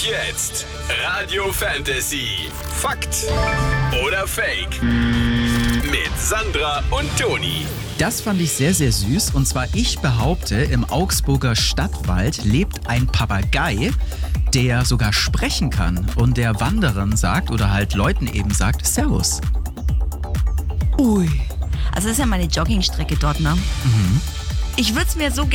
Und jetzt Radio Fantasy. Fakt oder Fake? Mit Sandra und Toni. Das fand ich sehr, sehr süß. Und zwar, ich behaupte, im Augsburger Stadtwald lebt ein Papagei, der sogar sprechen kann und der Wanderern sagt oder halt Leuten eben sagt, Servus. Ui. Also das ist ja meine Joggingstrecke dort, ne? Ich würde es mir so